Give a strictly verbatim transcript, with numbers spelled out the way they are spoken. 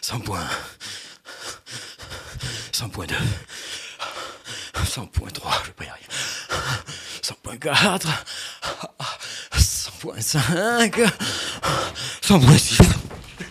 cent points. cent point deux. cent point trois, je vais pas y arriver. cent point quatre. cent point cinq. cent point six.